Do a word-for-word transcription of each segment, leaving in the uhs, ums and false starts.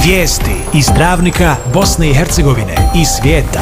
Vijesti iz Travnika, Bosne i Hercegovine i svijeta.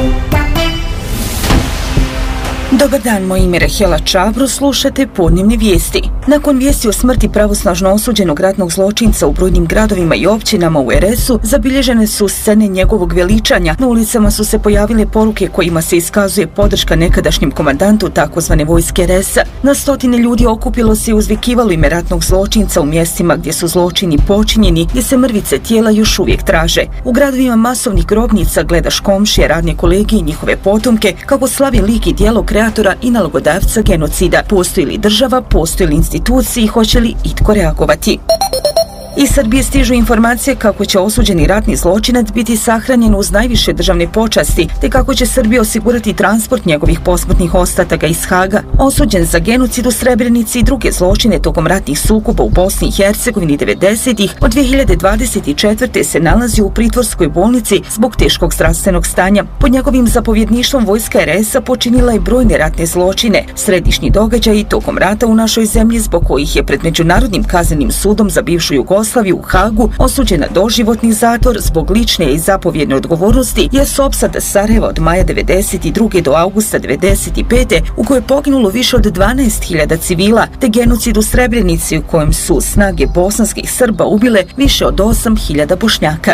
Dobar dan, moje ime je Rahela Čabro, slušate podnevne vijesti. Nakon vijesti o smrti pravosnažno osuđenog ratnog zločinca u brojnim gradovima i općinama u er esu, zabilježene su scene njegovog veličanja. Na ulicama su se pojavile poruke kojima se iskazuje podrška nekadašnjem komandantu takozvane vojske er esa. Na stotine ljudi okupilo se i uzvikivalo ime ratnog zločinca u mjestima gdje su zločini počinjeni, gdje se mrvice tijela još uvijek traže. U gradovima masovnih grobnica gledaš komšije, radne kolege i njihove potomke kako slavi lik i djelo kreatora i nalogodavca genocida. Postoji li država, postoji li institucije i hoće li itko reagovati? Iz Srbije stižu informacije kako će osuđeni ratni zločinac biti sahranjen uz najviše državne počasti, te kako će Srbija osigurati transport njegovih posmrtnih ostataka iz Haga. Osuđen za genocid u Srebrenici i druge zločine tokom ratnih sukoba u Bosni i Hercegovini devedesetih, od dvije hiljade dvadeset četvrte. se nalazi u pritvorskoj bolnici zbog teškog zdravstvenog stanja. Pod njegovim zapovjedništvom vojska er esa počinila je brojne ratne zločine, središnji događaji tokom rata u našoj zemlji zbog kojih je pred Međunarodnim kaznenim sudom za bivšu Jugoslaviju u Hagu osuđena doživotni zatvor zbog lične i zapovjedne odgovornosti jesu opsada Sarajeva od maja devedeset druge do avgusta devedeset pete. u kojoj je poginulo više od dvanaest hiljada civila, te genocid u Srebrenici u kojem su snage bosanskih Srba ubile više od osam hiljada Bošnjaka.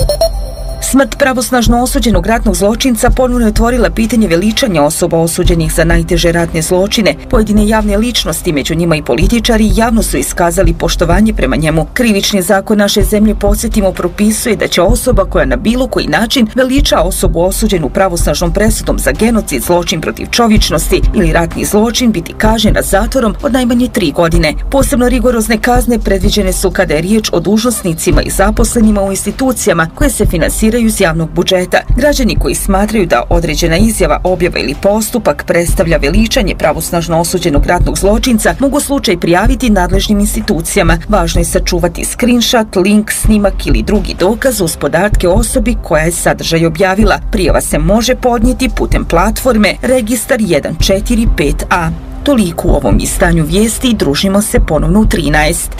Smrt pravosnažno osuđenog ratnog zločinca ponovno je otvorila pitanje veličanja osoba osuđenih za najteže ratne zločine. Pojedine javne ličnosti, među njima i političari, javno su iskazali poštovanje prema njemu. Krivični zakon naše zemlje, podsjetimo, propisuje da će osoba koja na bilo koji način veliča osobu osuđenu pravosnažnom presudom za genocid, zločin protiv čovječnosti ili ratni zločin biti kažnjena zatvorom od najmanje tri godine. Posebno rigorozne kazne predviđene su kada je riječ o dužnosnicima i zaposlenima u institucijama koje se finansiraju iz javnog budžeta. Građani koji smatraju da određena izjava, objava ili postupak predstavlja veličanje pravosnažno osuđenog ratnog zločinca mogu slučaj prijaviti nadležnim institucijama. Važno je sačuvati screenshot, link, snimak ili drugi dokaz uz podatke o osobi koja je sadržaj objavila. Prijava se može podnijeti putem platforme Registar jedan četiri pet a. Toliko u ovom izdanju vijesti, družimo se ponovno u trinaest.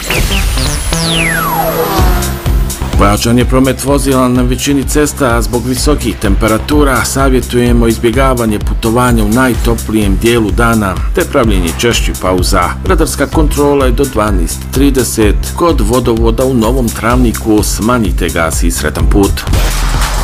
Pojačan je promet vozila na većini cesta, a zbog visokih temperatura savjetujemo izbjegavanje putovanja u najtoplijem dijelu dana te pravljenje češćih pauza. Radarska kontrola je do dvanaest trideset. Kod vodovoda u Novom Travniku smanjite gas i sretan put.